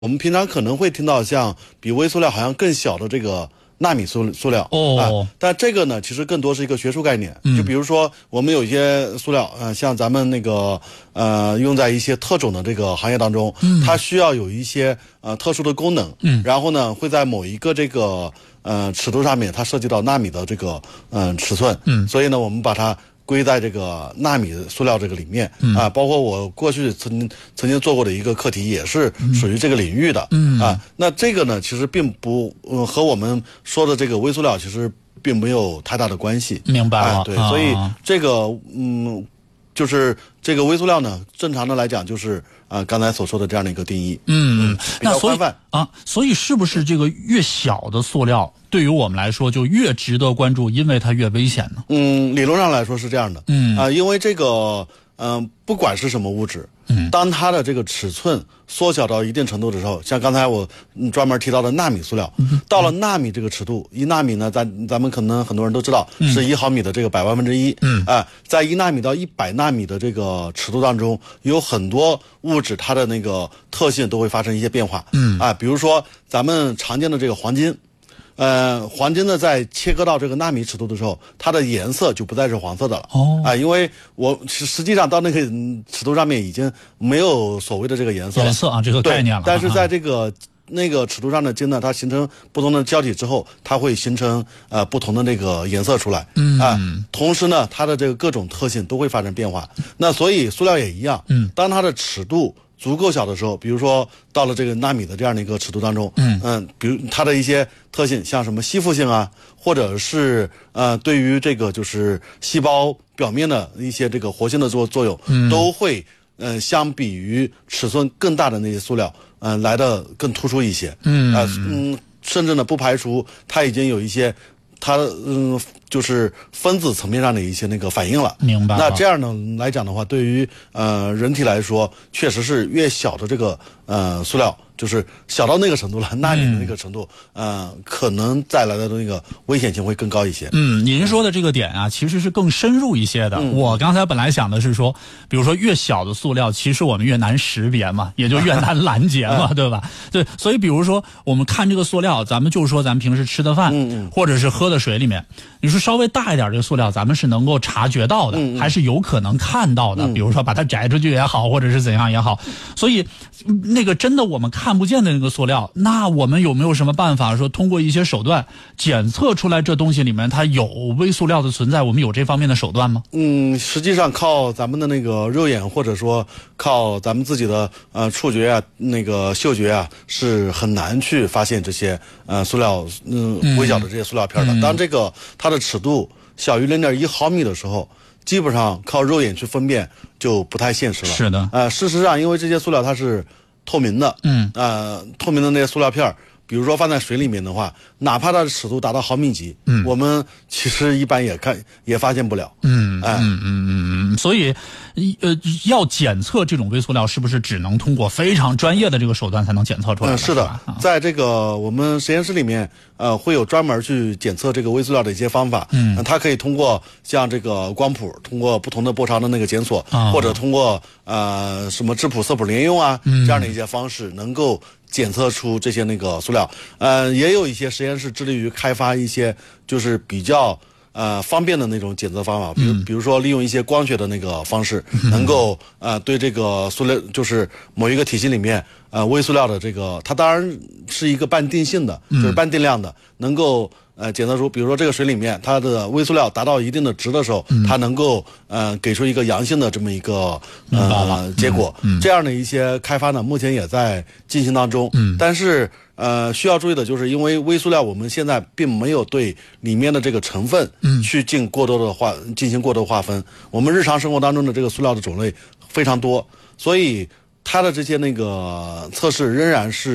我们平常可能会听到像比微塑料好像更小的这个纳米塑料但这个呢其实更多是一个学术概念。就比如说我们有一些塑料像咱们那个用在一些特种的这个行业当中，它需要有一些特殊的功能，然后呢会在某一个这个尺度上面它涉及到纳米的这个尺寸，所以呢我们把它归在这个纳米塑料这个里面包括我过去曾经做过的一个课题也是属于这个领域的那这个呢其实并不和我们说的这个微塑料其实并没有太大的关系。 明白了， 对，所以这个就是这个微塑料呢，正常的来讲就是刚才所说的这样的一个定义。比较宽泛所以是不是这个越小的塑料对于我们来说就越值得关注，因为它越危险呢？ 理论上来说是这样的。因为这个不管是什么物质，当它的这个尺寸缩小到一定程度的时候，像刚才我专门提到的纳米塑料，到了纳米这个尺度，1纳米呢，咱们可能很多人都知道是1毫米的这个100万分之一。在1纳米到100纳米的这个尺度当中，有很多物质它的那个特性都会发生一些变化。比如说咱们常见的这个黄金。黄金呢，在切割到这个纳米尺度的时候，它的颜色就不再是黄色的了。因为我实际上到那个尺度上面已经没有所谓的这个颜色这个概念了。 但是在这个那个尺度上的金呢，它形成不同的胶体之后，它会形成不同的那个颜色出来。同时呢，它的这个各种特性都会发生变化。那所以塑料也一样。当它的尺度足够小的时候，比如说到了这个纳米的这样的一个尺度当中，比如它的一些特性，像什么吸附性或者是对于这个就是细胞表面的一些这个活性的作用，都会相比于尺寸更大的那些塑料，来的更突出一些。甚至呢不排除它已经有一些它就是分子层面上的一些那个反应了。 明白了。 那这样呢来讲的话，对于人体来说，确实是越小的这个塑料，就是小到那个程度了，纳米的那个程度，可能带来的那个危险性会更高一些。 您说的这个点其实是更深入一些的。我刚才本来想的是说，比如说越小的塑料，其实我们越难识别嘛，也就越难拦截嘛，对吧？对，所以比如说我们看这个塑料，咱们就说咱们平时吃的饭，或者是喝的水里面，你说稍微大一点这个塑料，咱们是能够察觉到的，还是有可能看到的。比如说把它摘出去也好，或者是怎样也好。所以那个真的我们看不见的那个塑料，那我们有没有什么办法说通过一些手段检测出来这东西里面它有微塑料的存在？我们有这方面的手段吗？ 实际上靠咱们的那个肉眼，或者说靠咱们自己的触觉那个嗅觉是很难去发现这些塑料微小的这些塑料片的。当这个它的尺度小于0.1毫米的时候，基本上靠肉眼去分辨就不太现实了。 是的。 事实上因为这些塑料它是透明的，透明的那些塑料片，比如说放在水里面的话，哪怕它的尺度达到毫米级，我们其实一般也发现不了。 所以要检测这种微塑料，是不是只能通过非常专业的这个手段才能检测出来？ 是的，在这个我们实验室里面会有专门去检测这个微塑料的一些方法。它可以通过像这个光谱，通过不同的波长的那个检索，或者通过什么质谱色谱联用这样的一些方式，能够检测出这些那个塑料。也有一些实验室致力于开发一些就是比较方便的那种检测方法，比如说利用一些光学的那个方式，能够对这个塑料就是某一个体系里面微塑料的这个，它当然是一个半定性的，就是半定量的，能够检测出，比如说这个水里面它的微塑料达到一定的值的时候，它能够给出一个阳性的这么一个结果。这样的一些开发呢，目前也在进行当中。但是需要注意的就是，因为微塑料我们现在并没有对里面的这个成分去进行过多的划分。我们日常生活当中的这个塑料的种类非常多，所以它的这些那个测试仍然是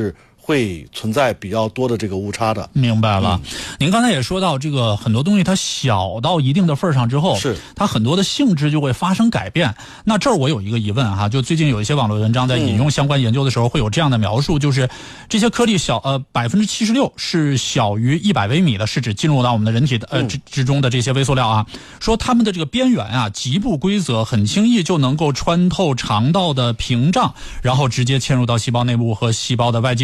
会存在比较多的这个误差的。 明白了。您刚才也说到，这个很多东西它小到一定的份上之后， 是它很多的性质就会发生改变。那这儿我有一个疑问哈，就最近有一些网络文章在引用相关研究的时候，会有这样的描述，就是这些颗粒小76%是小于100微米的，是指进入到我们的人体的之中的这些微塑料啊。说它们的这个边缘啊极不规则，很轻易就能够穿透肠道的屏障，然后直接嵌入到细胞内部和细胞的外界。